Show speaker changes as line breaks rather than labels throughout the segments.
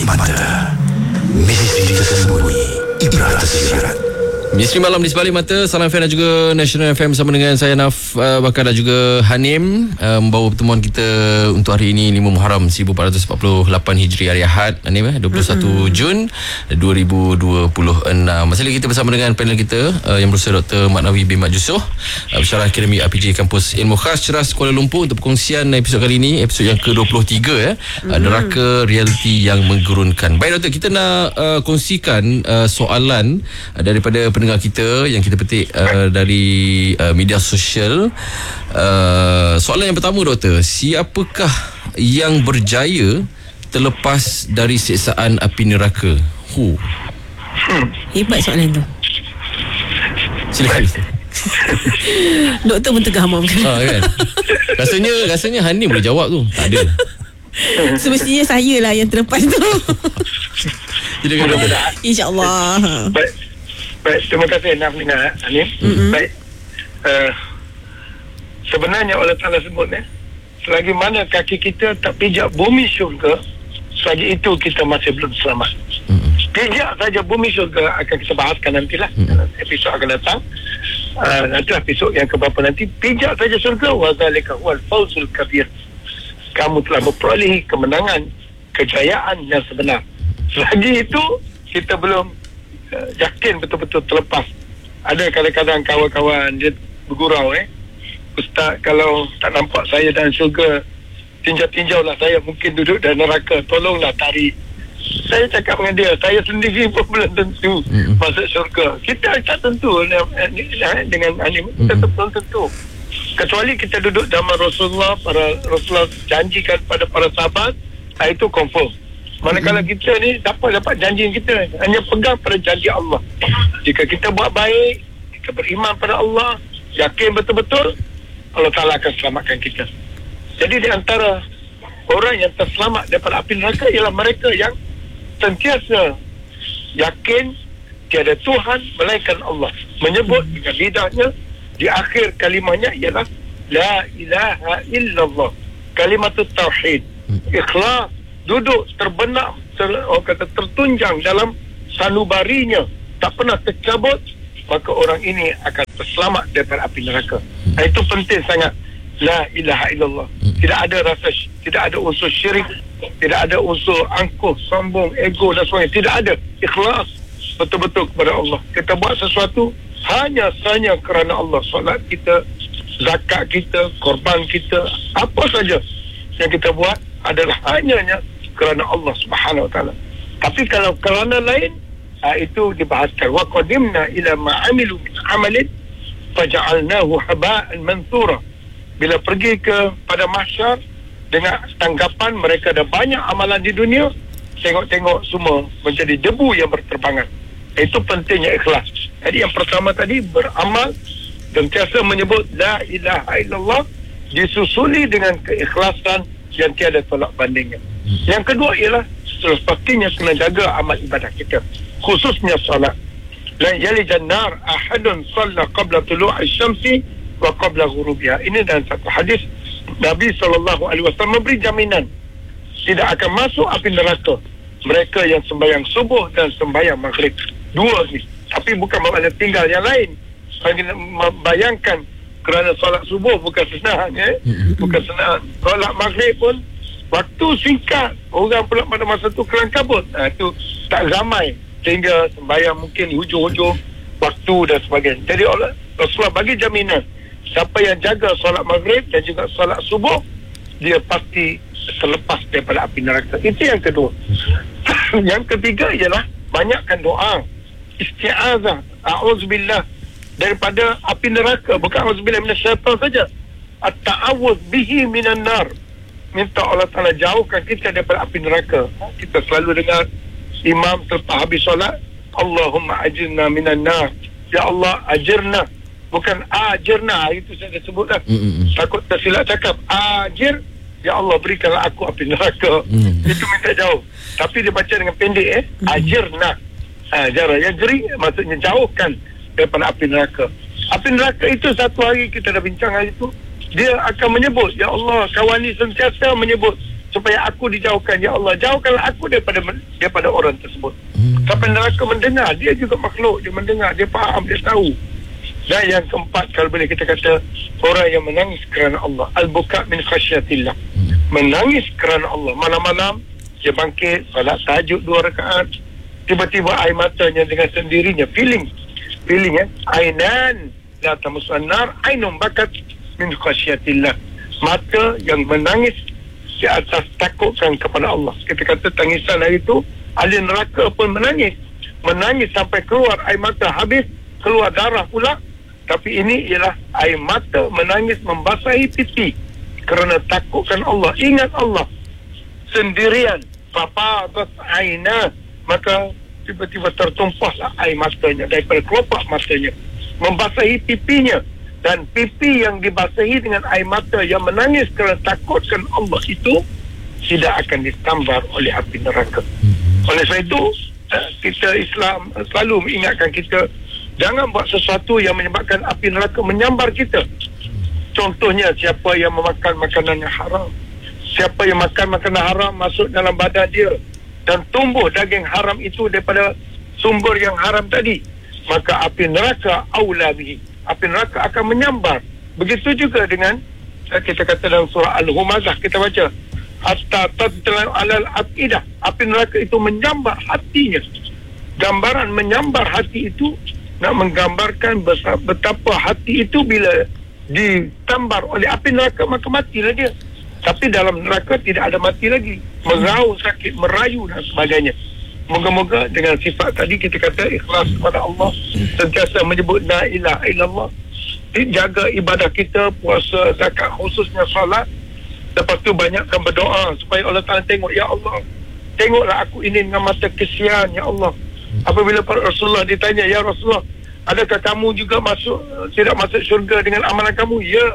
Mata, misteri tersembunyi, ibrah tersirat.
Misteri Malam di Sebalik Mata. Salam FM dan juga National FM bersama dengan saya Naf Bakar dan juga Hanim, membawa pertemuan kita untuk hari ini 5 Muharram 1448 Hijri, hari Ahad, Hanim, 21 Jun 2026. Masih lagi kita bersama dengan panel kita yang berusaha Dr. Maknawi bin Mat Yusof, Pensyarah Akademi RPG Kampus Ilmu Khas Ceras Kuala Lumpur, untuk perkongsian episod kali ini, episod yang ke-23 Neraka Realiti yang Menggurunkan. Baik Doktor, kita nak kongsikan soalan daripada pendengar kita yang kita petik dari media sosial. Soalan yang pertama Doktor, siapakah yang berjaya terlepas dari siksaan api neraka?
Hebat soalan tu.
Silakan.
Doktor pun tergamam kan?
Rasanya Hanim boleh jawab tu. Tak ada.
Semestinya saya lah yang terlepas tu. InsyaAllah.
Baik, terima kasih Naf dengan Hanim. Baik, sebenarnya Allah Ta'ala sebut selagi mana kaki kita tak pijak bumi syurga, selagi itu kita masih belum selamat. Pijak saja bumi syurga akan kita bahaskan nantilah episod akan datang. Nantilah episod yang keberapa nanti. Pijak saja syurga, wa zalika huwal fawzul kabir. Kamu telah memperolehi kemenangan, kejayaan yang sebenar. Selagi itu kita belum yakin betul-betul terlepas. Ada kadang-kadang kawan-kawan dia bergurau, Ustaz, kalau tak nampak saya dalam syurga, tinjau-tinjaulah saya, mungkin duduk dalam neraka, tolonglah tarik. Saya cakap dengan dia, saya sendiri pun belum tentu masuk syurga. Kita tak tentu dengan anim, kita belum tentu. Kecuali kita duduk zaman Rasulullah janjikan pada para sahabat, itu confirm. Manakala kita ni dapat janji kita, hanya pegang pada janji Allah. Jika kita buat baik, kita beriman pada Allah, yakin betul-betul, Allah Ta'ala akan selamatkan kita. Jadi di antara orang yang terselamat daripada api neraka ialah mereka yang sentiasa yakin tiada Tuhan melainkan Allah, menyebut dengan lidahnya, di akhir kalimahnya ialah La ilaha illallah, kalimatut tauhid, ikhlas, duduk terbenam, tertunjang dalam sanubarinya, tak pernah tercabut, maka orang ini akan terselamat daripada api neraka. Itu penting sangat. La ilaha illallah, tidak ada rasa, tidak ada unsur syirik, tidak ada unsur angkuh, sombong, ego dan sebagainya, tidak ada. Ikhlas betul-betul kepada Allah. Kita buat sesuatu hanya kerana Allah. Solat kita, zakat kita, korban kita, apa saja yang kita buat adalah hanya kerana Allah Subhanahu Wa Taala. Tapi kalau kerana lain, itu dibahaskan. Wa qadimna ila ma amilu min amalin faja'alnahu haba'an mansura. Bila pergi pada mahsyar dengan tanggapan mereka ada banyak amalan di dunia, tengok-tengok semua menjadi debu yang berterbangan. Itu pentingnya ikhlas. Jadi yang pertama tadi, beramal dan tiasa menyebut la ilaha illallah, disusuli dengan keikhlasan yang tiada tolak bandingnya. Yang kedua ialah pastinya kena jaga amal ibadah kita, khususnya solat. La yalijan nar ahadun shalla qabla tulu'i syamsi wa qabla ghurubiha. Ini dalam satu hadis Nabi SAW memberi jaminan tidak akan masuk api neraka mereka yang sembahyang subuh dan sembahyang maghrib. Dua ni. Tapi bukan makna tinggal yang lain. Bayangkan, kerana solat subuh bukan senang, bukan senang. Solat maghrib pun waktu singkat, orang pula pada masa tu kelang kabut. Itu tak ramai sehingga sembahyang mungkin di hujung-hujung waktu dan sebagainya. Jadi Rasulullah bagi jaminan, siapa yang jaga solat maghrib dan juga solat subuh, dia pasti terlepas daripada api neraka. Itu yang kedua. Yang ketiga ialah banyakkan doa isti'azah, a'udzubillah daripada api neraka, bukan a'udzubillah minasyaitan saja, at-ta'awudz bihi minan nar, minta Allah Ta'ala jauhkan kita daripada api neraka. Kita selalu dengar imam selepas habis solat, Allahumma ajirna minan nar, ya Allah ajirna, bukan ajirna. Itu saya sebut dah, takut tersilap cakap. Ajir, ya Allah berikanlah aku api neraka. Itu minta jauh, tapi dia baca dengan pendek, ajirna. Yang jeri maksudnya jauhkan daripada api neraka. Api neraka itu satu hari kita dah bincang hari itu, dia akan menyebut, ya Allah, kawan ni sentiasa menyebut supaya aku dijauhkan. Ya Allah, jauhkanlah aku daripada neraka mendengar. Dia juga makhluk, dia mendengar, dia faham, dia tahu. Dan yang keempat, kalau boleh kita kata, orang yang menangis kerana Allah, al-buka min khasyatillah, menangis kerana Allah. Malam-malam dia bangkit, salat tahajud 2 rakaat, tiba-tiba air matanya dengan sendirinya, feeling ainan la tamusan nar, ainun bakat min khasyatillah, mata yang menangis di atas takutkan kepada Allah. Kita kata tangisan hari itu, ahli neraka pun menangis sampai keluar air mata, habis keluar darah pula. Tapi ini ialah air mata menangis membasahi pipi kerana takutkan Allah, ingat Allah sendirian. Fafadat aina, maka tiba-tiba tertumpahlah air matanya daripada kelopak matanya, membasahi pipinya. Dan pipi yang dibasahi dengan air mata yang menangis kerana takutkan Allah itu tidak akan disambar oleh api neraka. Oleh sebab itu, kita Islam selalu mengingatkan kita, jangan buat sesuatu yang menyebabkan api neraka menyambar kita. Contohnya, siapa yang memakan makanan yang haram, siapa yang makan makanan haram masuk dalam badan dia dan tumbuh daging haram itu daripada sumber yang haram tadi, maka api neraka aula bihi, api neraka akan menyambar. Begitu juga dengan, kita kata dalam surah Al-Humazah, kita baca, hatta tadla alal afidah, api neraka itu menyambar hatinya. Gambaran menyambar hati itu nak menggambarkan betapa hati itu bila ditambar oleh api neraka maka matilah dia. Tapi dalam neraka tidak ada mati lagi, merau, sakit, merayu dan sebagainya. Moga-moga dengan sifat tadi kita kata ikhlas kepada Allah, sentiasa menyebut la ilaha illallah, jaga ibadah kita, puasa, zakat, khususnya salat. Lepas tu banyakkan berdoa supaya Allah Ta'ala tengok, ya Allah, tengoklah aku ini dengan mata kesian, ya Allah. Apabila Rasulullah ditanya, ya Rasulullah, adakah kamu juga tidak masuk syurga dengan amalan kamu? Ya,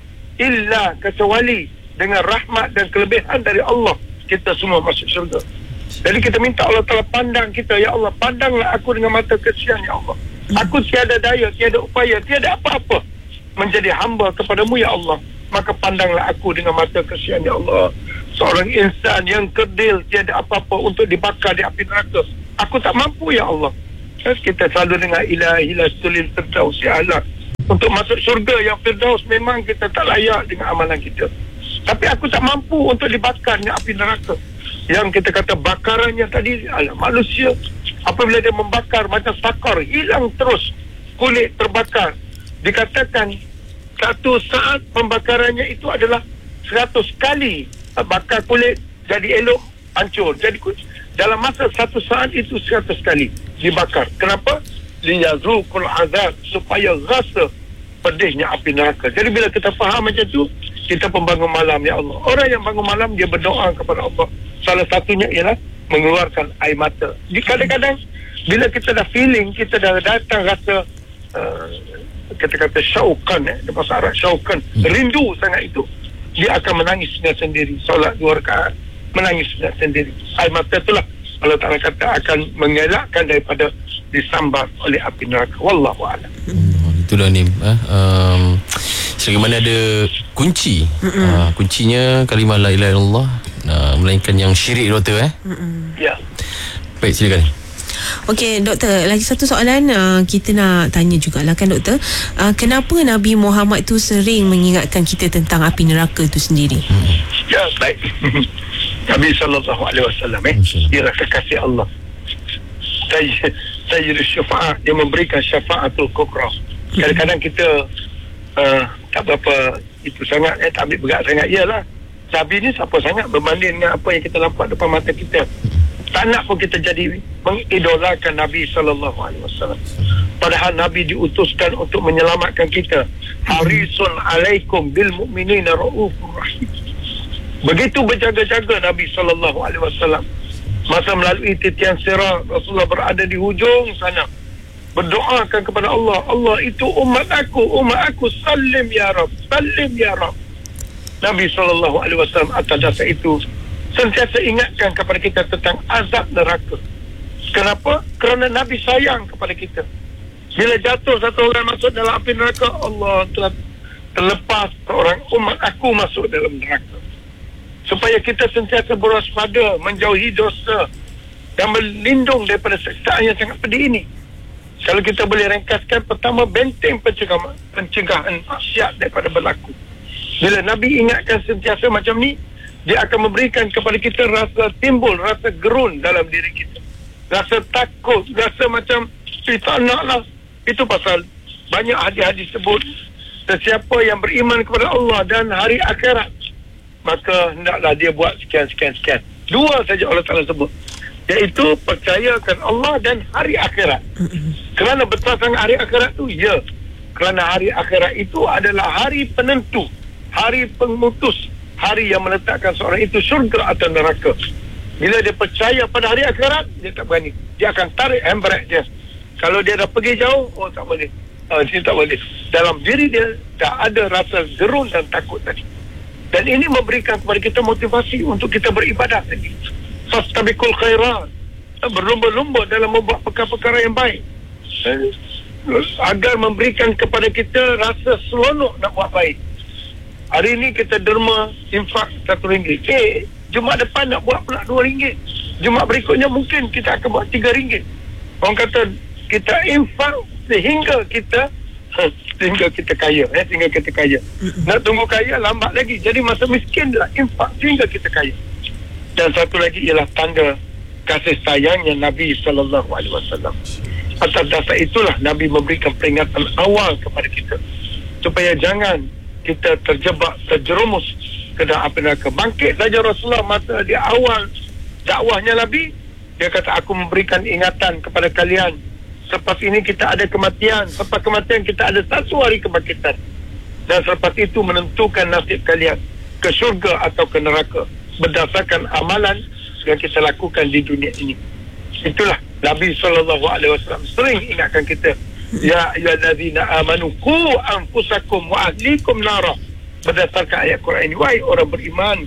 illa, kecuali dengan rahmat dan kelebihan dari Allah kita semua masuk syurga. Jadi kita minta Allah Ta'ala pandang kita, ya Allah, pandanglah aku dengan mata kesian, ya Allah. Aku tiada daya, tiada upaya, tiada apa-apa menjadi hamba kepadamu, ya Allah. Maka pandanglah aku dengan mata kesian, ya Allah. Seorang insan yang kerdil, tiada apa-apa untuk dibakar di api neraka. Aku tak mampu, ya Allah. Kita selalu dengar ilahi lastulil firdaus ya Allah. Untuk masuk syurga yang firdaus memang kita tak layak dengan amalan kita. Tapi aku tak mampu untuk dibakar dengan api neraka. Yang kita kata bakarannya tadi, manusia apabila dia membakar macam sakar, hilang terus, kulit terbakar. Dikatakan satu saat pembakarannya itu adalah 100 kali bakar kulit jadi elok, hancur. Jadi dalam masa satu saat itu 100 kali dibakar. Kenapa? Liyazuqul azab, supaya rasa pedihnya api neraka. Jadi bila kita faham macam tu, kita pembangun malam, ya Allah. Orang yang bangun malam dia berdoa kepada Allah. Salah satunya ialah mengeluarkan air mata. Kadang-kadang bila kita dah feeling, kita dah datang rasa kita kata syauqan, bahasa Arab syauqan, rindu sangat itu, dia akan menangis dengan sendiri. Solat 2 rakaat, menangis dengan sendiri. Air mata itulah Allah Ta'ala kata akan mengelakkan daripada disambar oleh api neraka. Wallahu a'lam.
Itulah ni selagi mana ada kunci, kuncinya kalimah la ilaha illallah, melainkan yang syirik, doktor.
Ya.
Baik, silakan.
Okey, doktor, lagi satu soalan kita nak tanya jugalah kan, doktor. Kenapa Nabi Muhammad tu sering mengingatkan kita tentang api neraka itu sendiri?
Ya, baik. Nabi SAW ialah kekasih Allah, Sayyidul Syafa'ah, yang memberikan syafa'atul kubra. Kadang-kadang kita tak berapa itu sangat, tak ambil berat sangat. Ialah Nabi ni siapa sangat berbanding dengan apa yang kita nampak depan mata kita. Tak nak pun kita jadi mengidolakan Nabi SAW. Padahal Nabi diutuskan untuk menyelamatkan kita. Harisun alaikum bil mu'minina ra'ufur rahim. Begitu berjaga-jaga Nabi SAW. Masa melalui titian Sirat, Rasulullah berada di hujung sana, berdoakan kepada Allah, Allah itu umat aku, salim ya Rab, salim ya Rab. Nabi SAW atas dasar itu sentiasa ingatkan kepada kita tentang azab neraka. Kenapa? Kerana Nabi sayang kepada kita. Bila jatuh satu orang masuk dalam api neraka, Allah telah terlepas seorang umat aku masuk dalam neraka. Supaya kita sentiasa berwaspada, menjauhi dosa, dan berlindung daripada seksaan yang sangat pedih ini. Kalau kita boleh ringkaskan, pertama, benteng pencegahan maksiat daripada berlaku. Bila Nabi ingatkan sentiasa macam ni, dia akan memberikan kepada kita timbul rasa gerun dalam diri kita, rasa takut, rasa macam tak naklah. Itu pasal banyak hadis-hadis sebut, sesiapa yang beriman kepada Allah dan hari akhirat, maka hendaklah dia buat sekian. Dua saja Allah Ta'ala sebut, iaitu percayakan Allah dan hari akhirat. Kerana betul sangat hari akhirat tu? Ya, kerana hari akhirat itu adalah hari penentu, hari pemutus, hari yang meletakkan seorang itu syurga atau neraka. Bila dia percaya pada hari akhirat, dia tak berani, dia akan tarik handbrake dia. Kalau dia dah pergi jauh, tak boleh, dia tak boleh. Dalam diri dia tak ada rasa gerun dan takut tadi. Dan ini memberikan kepada kita motivasi untuk kita beribadah tadi. Fastabiqul khairat, berlumba-lumba dalam membuat perkara-perkara yang baik, agar memberikan kepada kita rasa seronok nak buat baik. Hari ini kita derma infak RM1. Jumaat depan nak buat pula RM2. Jumaat berikutnya mungkin kita akan buat RM3. Orang kata kita infak sehingga kita kaya, sehingga kita kaya. Nak tunggu kaya lambat lagi. Jadi masa miskin dah infak sehingga kita kaya. Dan satu lagi ialah tanda kasih sayangnya Nabi SAW. Atas dasar itulah Nabi memberikan peringatan awal kepada kita, supaya jangan kita terjerumus ke dalam api neraka. Bangkit saja Rasulullah masa di awal dakwahnya Nabi, dia kata, aku memberikan ingatan kepada kalian, selepas ini kita ada kematian, selepas kematian kita ada satu hari kebangkitan, dan selepas itu menentukan nasib kalian ke syurga atau ke neraka berdasarkan amalan yang kita lakukan di dunia ini. Itulah Nabi SAW sering ingatkan kita, ya ayyuhallazina amanu qu anfusakum wa ahlikum nara, berdasarkan ayat Quran ini. Wahai orang beriman,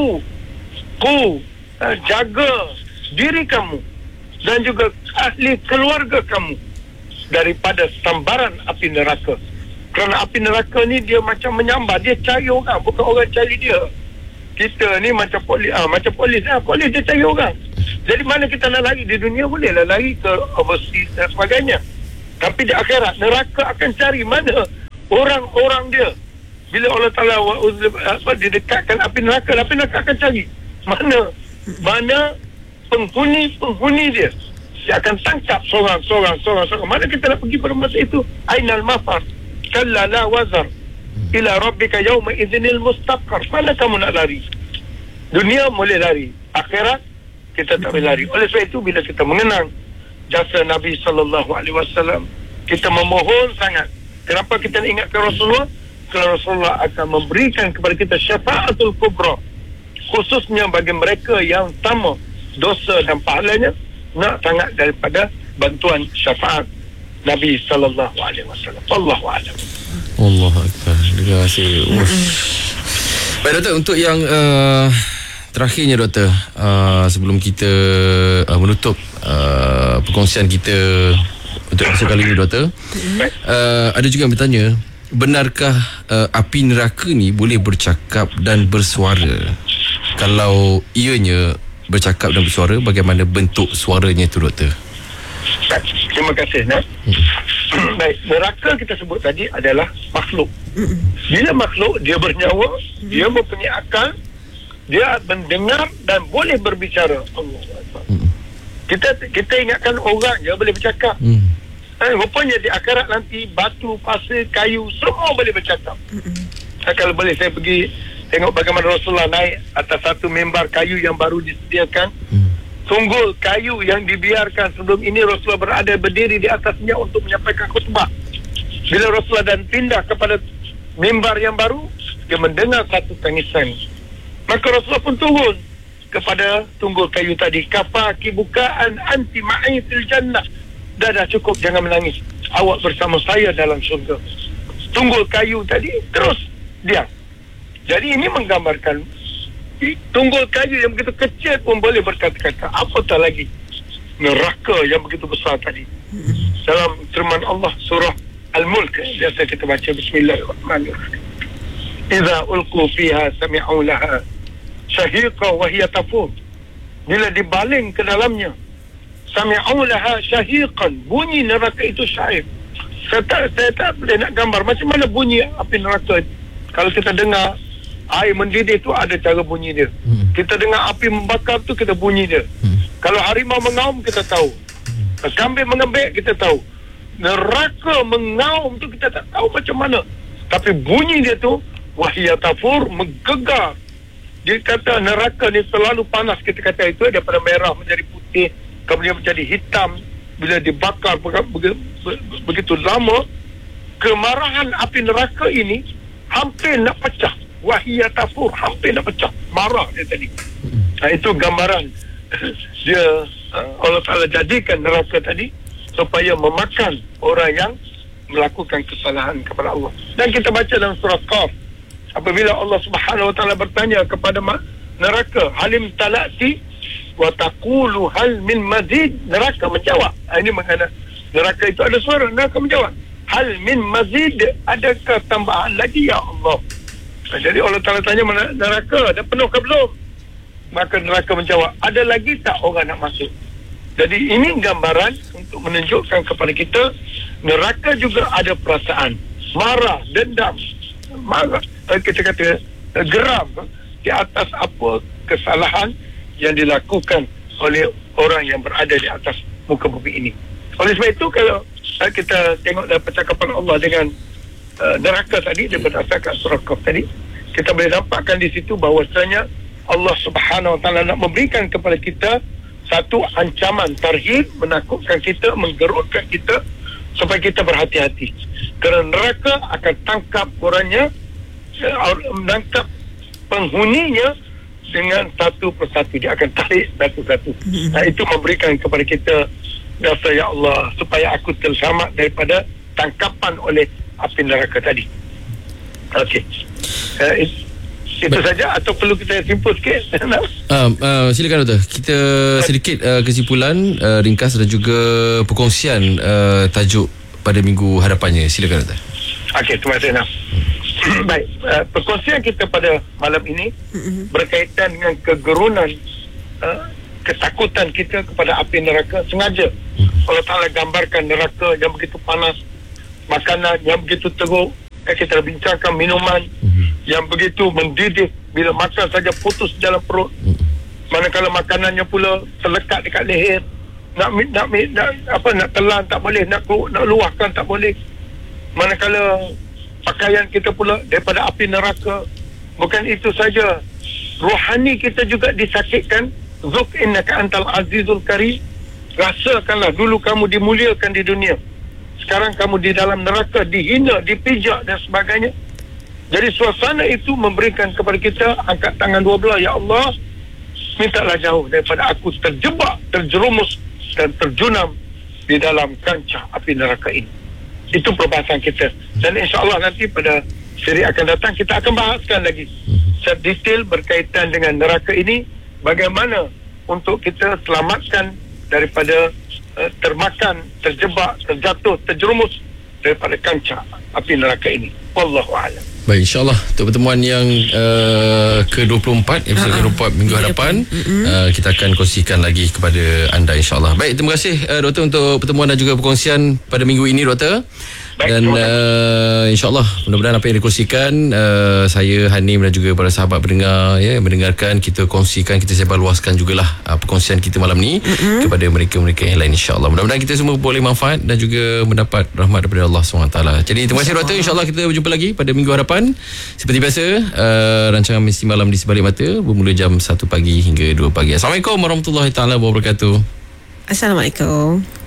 jaga diri kamu dan juga ahli keluarga kamu daripada sambaran api neraka. Kerana api neraka ni dia macam menyambar, dia cari orang, bukan orang cari dia. Kita ni macam polis, polis dia cari orang. Jadi mana kita nak lari? Di dunia bolehlah lari ke overseas dan sebagainya, tapi di akhirat neraka akan cari mana orang-orang dia. Bila Allah Ta'ala didekatkan api neraka akan cari mana penghuni dia. Dia akan tangkap seorang. Mana kita nak pergi pada masa itu? Ainal mafar kalla la wazar ila rabbika yawma idzinil mustaqar. Mana kamu nak lari? Dunia boleh lari, akhirat kita tak boleh lari. Oleh sebab itu, bila kita mengenang jasa Nabi SAW, kita memohon sangat. Kenapa kita nak ingatkan Rasulullah? Kerana Rasulullah akan memberikan kepada kita syafaatul kubra, khususnya bagi mereka yang sama dosa dan pahalanya nak sangat daripada bantuan syafaat Nabi SAW. Allahu a'lam.
Allah Akbar. Terima kasih. Baik Doktor, untuk yang terakhirnya Doktor, sebelum kita menutup perkongsian kita untuk episod kali ini Doktor, ada juga yang bertanya, benarkah api neraka ni boleh bercakap dan bersuara? Kalau ianya bercakap dan bersuara, bagaimana bentuk suaranya tu Doktor?
Terima kasih. Baik, neraka kita sebut tadi adalah makhluk. Bila makhluk, dia bernyawa, dia mempunyai akal, dia mendengar dan boleh berbicara. Allah. Kita ingatkan orang je boleh bercakap. Rupanya di akhirat nanti batu, pasir, kayu semua boleh bercakap. Kalau boleh saya pergi tengok bagaimana Rasulullah naik atas satu mimbar kayu yang baru disediakan. Tunggul kayu yang dibiarkan sebelum ini Rasulullah berada berdiri di atasnya untuk menyampaikan khutbah. Bila Rasulullah dan pindah kepada mimbar yang baru, dia mendengar satu tangisan. Maka Rasulullah pun turun kepada tunggul kayu tadi. Kafaki bukaan anti ma'i fil jannah. Dah cukup, jangan menangis. Awak bersama saya dalam syurga. Tunggul kayu tadi terus diam. Jadi ini menggambarkan tunggul kayu yang begitu kecil pun boleh berkata-kata, apatah lagi neraka yang begitu besar tadi. Dalam firman Allah surah Al-Mulk, biasa kita baca Bismillahirrahmanirrahim, idza ulqu fiha sami'u laha syahiqa wa hiya tafur. Bila dibaling ke dalamnya, sami'u laha syahiqan, bunyi neraka itu syahiq. Saya tak boleh nak gambar macam mana bunyi api neraka. Kalau kita dengar air mendidih tu ada cara bunyi dia. Kita dengar api membakar tu kita bunyi dia. Kalau harimau mengaum kita tahu. Kambing mengembek kita tahu. Neraka mengaum tu kita tak tahu macam mana. Tapi bunyi dia tu wahya tafur, menggegar. Dia kata neraka ni selalu panas. Kita kata itu daripada merah menjadi putih, kemudian menjadi hitam. Bila dibakar begitu lama, kemarahan api neraka ini hampir nak pecah. Wahya tafur, hampir nak pecah. Marah dia tadi. Itu gambaran dia, Allah Ta'ala jadikan neraka tadi supaya memakan orang yang melakukan kesalahan kepada Allah. Dan kita baca dalam surah Qaf, apabila Allah Subhanahu Wa Ta'ala bertanya kepada neraka, halim talati wa taqulu hal min mazid, neraka menjawab. Ini mengenai neraka itu ada suara, neraka menjawab, hal min mazid, adakah tambahan lagi ya Allah. Jadi Allah Ta'ala tanya neraka, dah penuh ke belum? Maka neraka menjawab, ada lagi tak orang nak masuk? Jadi ini gambaran untuk menunjukkan kepada kita neraka juga ada perasaan marah, dendam, marah, kita kata geram di atas apa kesalahan yang dilakukan oleh orang yang berada di atas muka bumi ini. Oleh sebab itu kalau kita tengok dalam percakapan Allah dengan neraka tadi, dia berdasarkan surah Qaf tadi, kita boleh nampakkan di situ bahawasanya Allah Subhanahu Wa Ta'ala nak memberikan kepada kita satu ancaman, tarhib, menakutkan kita, menggerutkan kita supaya kita berhati-hati. Kerana neraka akan tangkap orangnya, menangkap penghuninya dengan satu persatu. Dia akan tarik satu-satu. Itu memberikan kepada kita rasa, ya Allah, supaya aku terselamat daripada tangkapan oleh api neraka tadi. Okey. Itu saja atau perlu kita simpul sikit?
Silakan Doktor. Kita sedikit kesimpulan ringkas dan juga perkongsian tajuk pada minggu hadapannya. Silakan Doktor.
Okey, terima kasih Naf. Baik, perkongsian kita pada malam ini berkaitan dengan kegerunan, ketakutan kita kepada api neraka. Sengaja Allah Ta'ala gambarkan neraka yang begitu panas, makanan yang begitu teruk. Kita bincangkan minuman yang begitu mendidih, bila makan saja putus dalam perut. Manakala makanannya pula terlekat dekat leher, nak telan tak boleh, nak luahkan tak boleh. Manakala pakaian kita pula daripada api neraka. Bukan itu saja, rohani kita juga disakitkan. Zuk innaka antal azizul karim. Rasakanlah dulu kamu dimuliakan di dunia, sekarang kamu di dalam neraka, dihina, dipijak dan sebagainya. Jadi suasana itu memberikan kepada kita angkat tangan dua belah, ya Allah, mintalah jauh daripada aku terjebak, terjerumus dan terjunam di dalam kancah api neraka ini. Itu perbahasan kita. Dan insya-Allah nanti pada siri akan datang kita akan bahaskan lagi secara detail berkaitan dengan neraka ini, bagaimana untuk kita selamatkan daripada termakan, terjebak, terjatuh, terjerumus daripada kancah api neraka ini. Wallahu a'lam.
Baik, insyaAllah untuk pertemuan yang ke-24, episod ke-24 minggu hadapan, kita akan kongsikan lagi kepada anda insyaAllah. Baik, terima kasih Doktor untuk pertemuan dan juga perkongsian pada minggu ini Doktor. Dan insyaAllah mudah-mudahan apa yang dikongsikan, saya, Hanim dan juga para sahabat pendengar mendengarkan, kita kongsikan, kita sebar luaskan jugalah perkongsian kita malam ni kepada mereka-mereka yang lain insyaAllah. Mudah-mudahan kita semua boleh manfaat dan juga mendapat rahmat daripada Allah SWT. Jadi terima kasih Doktor. InsyaAllah kita berjumpa lagi pada minggu hadapan. Seperti biasa, rancangan Mesti Malam di Sebalik Mata bermula jam 1 pagi hingga 2 pagi. Assalamualaikum warahmatullahi taala wabarakatuh.
Assalamualaikum.